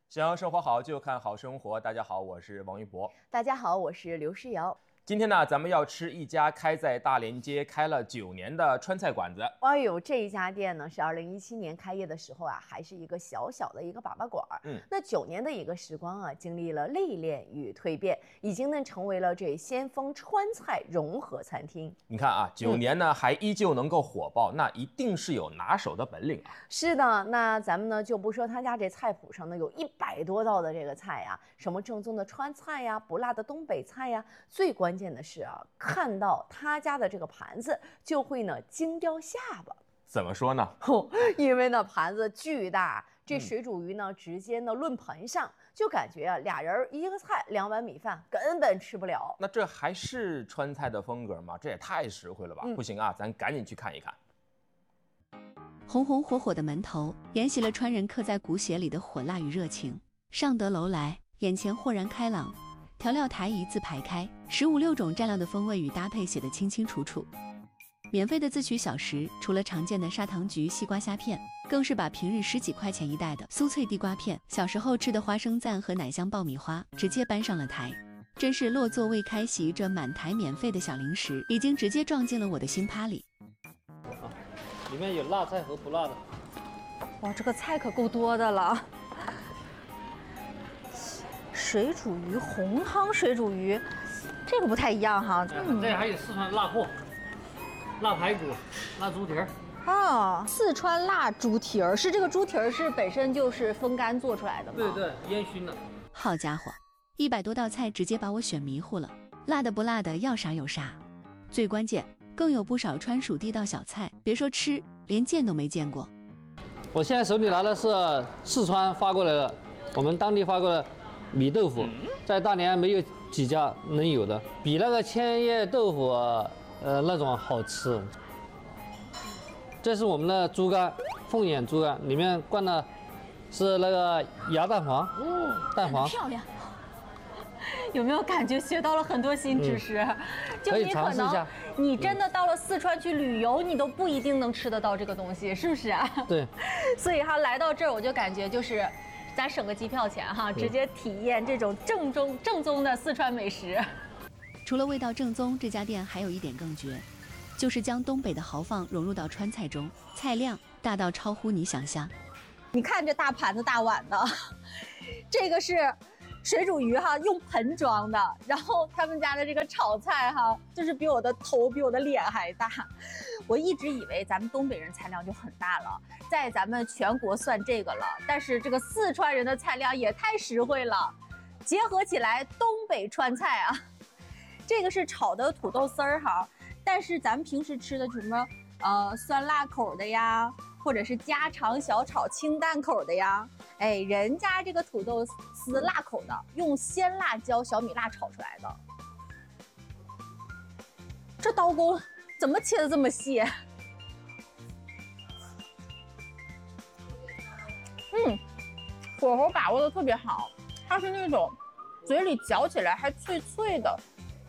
想要生活好，就看好生活。大家好，我是王一博。 大家好，我是刘诗瑶。 今天呢，咱们要吃一家开在大连街开了9年的川菜馆子。 哎呦，这一家店呢是2017年开业的时候啊，还是一个小小的一个粑粑馆。那9年的一个时光啊，经历了历练与蜕变，已经呢成为了这先锋川菜融合餐厅。 你看啊，9年呢还依旧能够火爆，那一定是有拿手的本领啊。 是的，那咱们呢就不说他家这菜谱上呢有100多道的这个菜呀，什么正宗的川菜呀，不辣的东北菜呀，最关键的是啊，看到他家的这个盘子就会呢惊掉下巴。 怎么说呢？ 因为呢盘子巨大，这水煮鱼呢直接呢论盆上，就感觉啊俩人一个菜2碗米饭根本吃不了。 那这还是川菜的风格吗？这也太实惠了吧！不行啊，咱赶紧去看一看。 红红火火的门头，沿袭了川人刻在骨血里的火辣与热情。上得楼来，眼前豁然开朗，调料台一字排开，15、16种蘸料的风味与搭配写得清清楚楚。免费的自取小食，除了常见的砂糖橘、西瓜虾片，更是把平日10几块钱一袋的酥脆地瓜片、小时候吃的花生赞和奶香爆米花直接搬上了台。真是落座未开席，这满台免费的小零食已经直接撞进了我的心趴里。 里面有辣菜和不辣的。 哇，这个菜可够多的了。水煮鱼，红汤水煮鱼，这个不太一样哈。 这还有四川辣货、辣排骨、辣猪蹄儿。 啊，四川辣猪蹄儿是这个猪蹄儿是本身就是风干做出来的吗？ 对对，烟熏的。 好家伙，100多道菜直接把我选迷糊了，辣的不辣的要啥有啥。最关键，更有不少川蜀地道小菜，别说吃，连见都没见过。 我现在手里拿的是四川发过来的，我们当地发过来的米豆腐，在大连没有几家能有的，比那个千叶豆腐那种好吃。这是我们的猪肝，凤眼猪肝，里面灌的是那个鸭蛋黄，蛋黄漂亮。有没有感觉学到了很多新知识？就可以你可能尝试一下。 你真的到了四川去旅游，你都不一定能吃得到这个东西，是不是啊？ 对。 所以哈，来到这儿我就感觉就是咱省个机票钱哈，直接体验这种正宗的四川美食。 除了味道正宗，这家店还有一点更绝，就是将东北的豪放融入到川菜中，菜量大到超乎你想象。 你看这大盘子大碗的，这个是水煮鱼哈，用盆装的。然后他们家的这个炒菜哈，就是比我的头比我的脸还大。我一直以为咱们东北人菜量就很大了，在咱们全国算这个了。但是这个四川人的菜量也太实惠了，结合起来东北川菜啊。这个是炒的土豆丝儿哈，但是咱们平时吃的什么酸辣口的呀，或者是家常小炒清淡口的呀，哎，人家这个土豆丝辣口的，用鲜辣椒、小米辣炒出来的。这刀工怎么切的这么细？火候把握的特别好，它是那种嘴里嚼起来还脆脆的。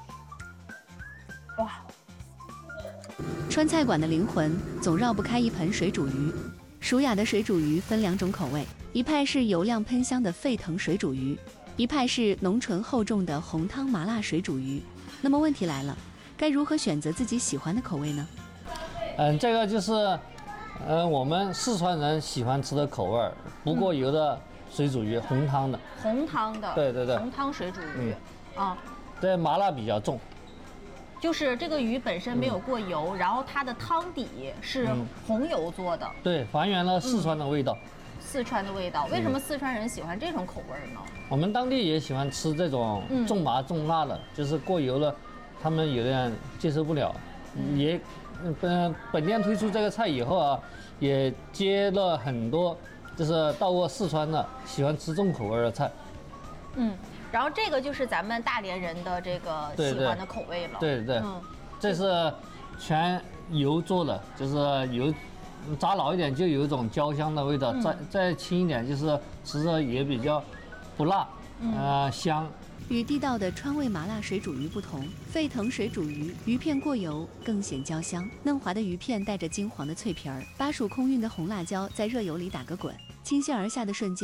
哇！ 川菜馆的灵魂总绕不开一盆水煮鱼。蜀雅的水煮鱼分2种口味，一派是油亮喷香的沸腾水煮鱼，一派是浓醇厚重的红汤麻辣水煮鱼。那么问题来了，该如何选择自己喜欢的口味呢？ 这个就是我们四川人喜欢吃的口味，不过油的水煮鱼，红汤的。 红汤的。 对对对。 红汤水煮鱼。 对，麻辣比较重。 就是这个鱼本身没有过油，然后它的汤底是红油做的， 对，还原了四川的味道。 四川的味道，为什么四川人喜欢这种口味呢？ 我们当地也喜欢吃这种重麻重辣的，就是过油了，他们有的人接受不了。也，本店推出这个菜以后啊，也接了很多就是到过四川的喜欢吃重口味的菜。 然后这个就是咱们大连人的这个喜欢的口味了。 对对，这是全油做的，就是油炸老一点就有一种焦香的味道，再轻一点就是吃着也比较不辣，香。 与地道的川味麻辣水煮鱼不同，沸腾水煮鱼鱼片过油更显焦香，嫩滑的鱼片带着金黄的脆皮儿，巴蜀空运的红辣椒在热油里打个滚，倾泻而下的瞬间，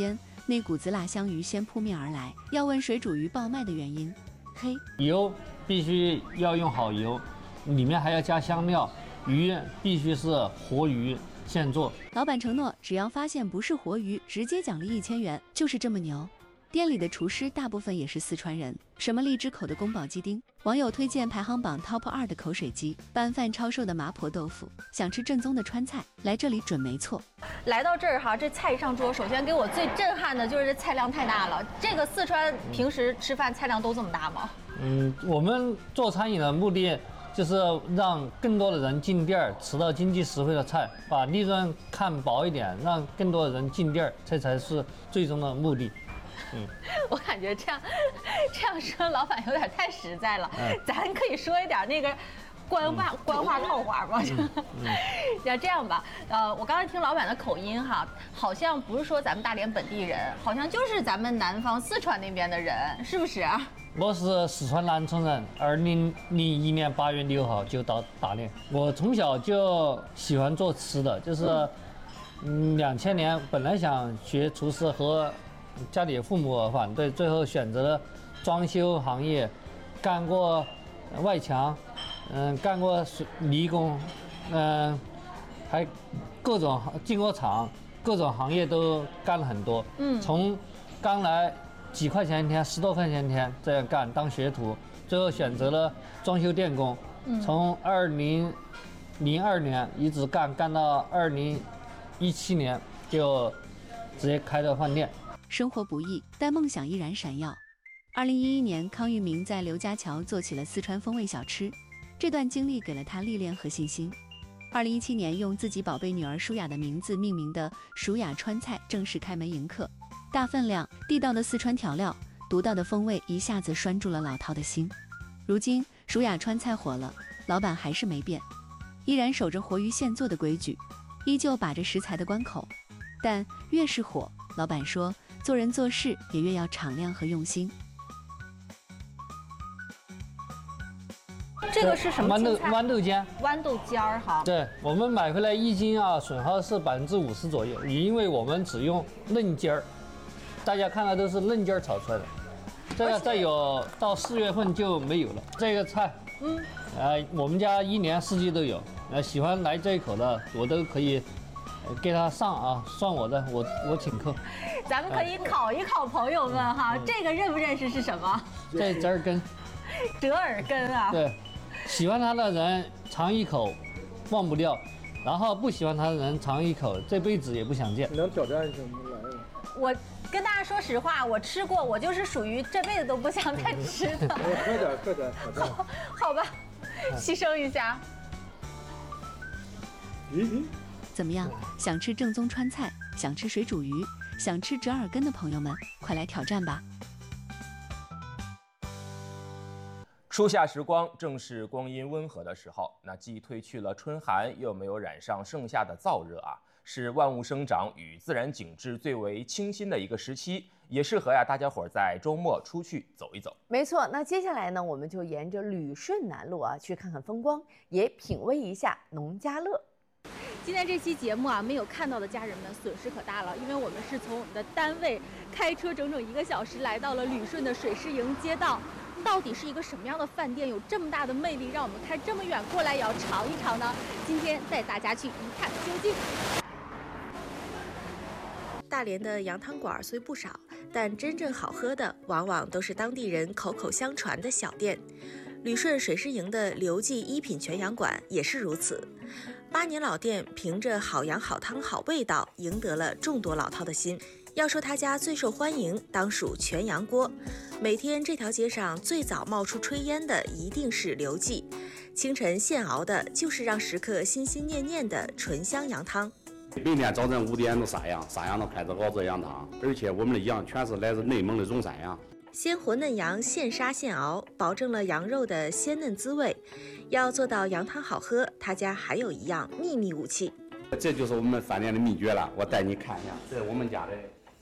那股子辣香鱼先扑面而来。要问水煮鱼爆卖的原因，嘿， 油必须要用好油，里面还要加香料，鱼必须是活鱼现做。 老板承诺，只要发现不是活鱼，直接奖励1000元，就是这么牛。店里的厨师大部分也是四川人，什么荔枝口的宫保鸡丁，网友推荐排行榜 TOP 2的口水鸡，拌饭超瘦的麻婆豆腐。想吃正宗的川菜，来这里准没错。 来到这儿哈，这菜一上桌，首先给我最震撼的就是这菜量太大了。这个四川平时吃饭菜量都这么大吗？ 我们做餐饮的目的就是让更多的人进店儿，吃到经济实惠的菜，把利润看薄一点，让更多的人进店儿，这才是最终的目的。 我感觉这样说，老板有点太实在了。咱可以说一点那个官话套话吗？要这样吧，我刚才听老板的口音哈，好像不是说咱们大连本地人，好像就是咱们南方四川那边的人，是不是啊？ 我是四川南充人，2001年8月6号就到大连。我从小就喜欢做吃的，就是2000年本来想学厨师，和家里父母反对，最后选择了装修行业，干过外墙，干过泥工，还各种进过厂，各种行业都干了很多。从刚来几块钱一天，10多块钱一天这样干当学徒，最后选择了装修电工，从2002年一直干到2017年就直接开了饭店。 生活不易，但梦想依然闪耀。2011年，康玉明在刘家桥做起了四川风味小吃，这段经历给了他历练和信心。2017年，用自己宝贝女儿舒雅的名字命名的舒雅川菜正式开门迎客。大分量、地道的四川调料，独到的风味一下子拴住了老饕的心。如今，舒雅川菜火了，老板还是没变，依然守着活鱼现做的规矩，依旧把着食材的关口。但越是火，老板说，做人做事也越要敞亮和用心。 这个是什么青菜？ 豌豆尖。 豌豆尖儿哈。 对，我们买回来1斤啊，损耗是50%左右，因为我们只用嫩尖儿，大家看到都是嫩尖儿炒出来的。这个再有到4月份就没有了。这个菜，我们家1年4季都有。喜欢来这一口的，我都可以给他上啊，算我的，我请客。 咱们可以考一考朋友们哈，这个认不认识是什么？ 这折耳根。 折耳根啊。 对，喜欢它的人尝一口忘不掉，然后不喜欢它的人尝一口这辈子也不想见。 能挑战一下吗？来。 我跟大家说实话，我吃过，我就是属于这辈子都不想再吃的。 快点， 好吧，牺牲一下。 怎么样？想吃正宗川菜，想吃水煮鱼，想吃折耳根的朋友们，快来挑战吧！ 初夏时光正是光阴温和的时候，那既褪去了春寒，又没有染上盛夏的燥热啊，是万物生长与自然景致最为清新的一个时期，也适合大家伙在周末出去走一走。 没错，那接下来呢，我们就沿着旅顺南路去看看风光，也品味一下农家乐。 今天这期节目没有看到的家人们损失可大了，因为我们是从我们的单位开车整整1个小时来到了旅顺的水师营街道。到底是一个什么样的饭店，有这么大的魅力，让我们开这么远过来也要尝一尝呢？今天带大家去一探究竟。 大连的羊汤馆虽不少，但真正好喝的往往都是当地人口口相传的小店。旅顺水师营的刘记一品全羊馆也是如此。8年老店凭着好羊好汤好味道，赢得了众多老饕的心。要说他家最受欢迎，当属全羊锅。每天这条街上最早冒出炊烟的一定是刘记，清晨现熬的就是让食客心心念念的醇香羊汤。 每天早晨5点都杀羊都开始熬这羊汤，而且我们的羊全是来自内蒙的荣山羊。 鲜活嫩羊现杀现熬，保证了羊肉的鲜嫩滋味。要做到羊汤好喝，他家还有一样秘密武器， 这就是我们饭店的秘诀了。我带你看一下，这是我们家的。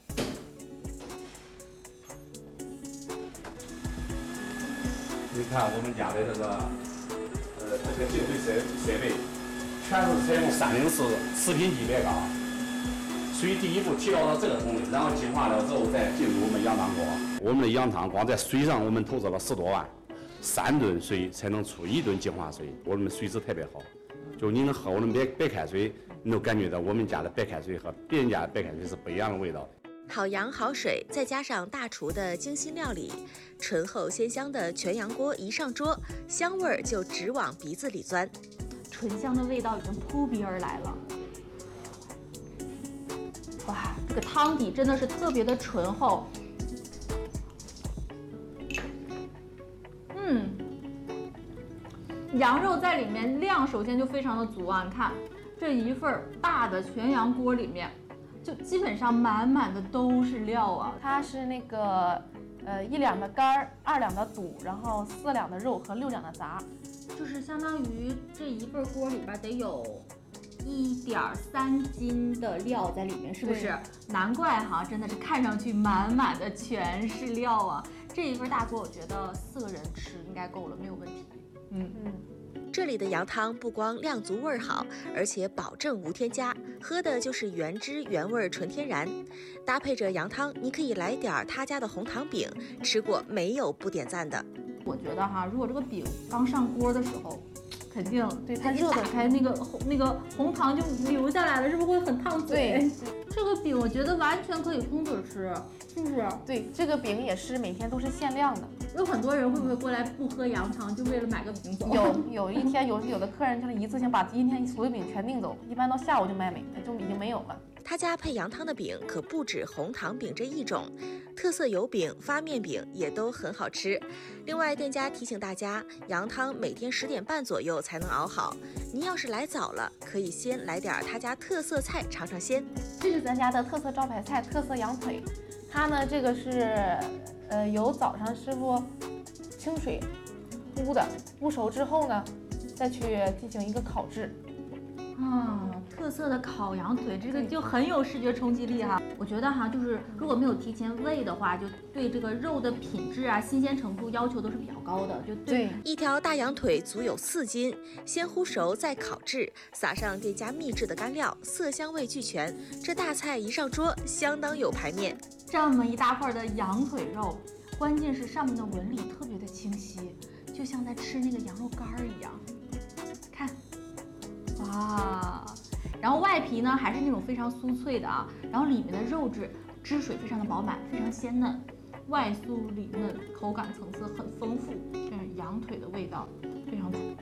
你看我们家的这个净水设备，全是采用304食品级别高， 水第一步提到了这个桶里，然后净化了之后再进入我们羊汤锅。我们的羊汤光在水上我们投资了10多万，3吨水才能出1吨净化水，我们水质特别好。就你能喝我们白开水，你都感觉到我们家的白开水和别人家的白开水是不一样的味道。 好羊好水，再加上大厨的精心料理，醇厚鲜香的全羊锅一上桌，香味儿就直往鼻子里钻。 醇香的味道已经扑鼻而来了。哇，这个汤底真的是特别的醇厚。羊肉在里面量首先就非常的足啊，你看这一份大的全羊锅里面，就基本上满满的都是料啊。 它是那个1两的肝，2两的肚，然后4两的肉和6两的杂， 就是相当于这一份锅里边得有1.3斤的料在里面，是不是？难怪哈，真的是看上去满满的全是料啊！这一份大锅，我觉得4个人吃应该够了，没有问题。 这里的羊汤不光量足味儿好，而且保证无添加，喝的就是原汁原味纯天然。搭配着羊汤，你可以来点他家的红糖饼，吃过没有不点赞的。 我觉得哈，如果这个饼刚上锅的时候，肯定对它热打开那个红糖就流下来了，是不是会很烫嘴？ 对， 这个饼我觉得完全可以空嘴吃，是不是？ 对，这个饼也是每天都是限量的。 有很多人会不会过来不喝羊汤，就为了买个饼走？ 有一天有的客人就是一次性把今天所有饼全订走，一般到下午就卖没，就已经没有了。 他家配羊汤的饼可不止红糖饼这一种，特色油饼、发面饼也都很好吃。另外，店家提醒大家，羊汤每天10点半左右才能熬好。您要是来早了，可以先来点他家特色菜尝尝鲜。 这是咱家的特色招牌菜，特色羊腿。它呢，这个是由早上师傅清水煨的，煨熟之后呢，再去进行一个烤制。 特色的烤羊腿，这个就很有视觉冲击力哈。我觉得哈，就是如果没有提前煨的话，就对这个肉的品质啊、新鲜程度要求都是比较高的。就对， 一条大羊腿足有4斤，先煨熟再烤制，撒上店家秘制的干料，色香味俱全。这大菜一上桌，相当有排面。 这么一大块的羊腿肉，关键是上面的纹理特别的清晰，就像在吃那个羊肉干儿一样。看，哇！然后外皮呢还是那种非常酥脆的啊，然后里面的肉质汁水非常的饱满，非常鲜嫩，外酥里嫩，口感层次很丰富，这是羊腿的味道非常足。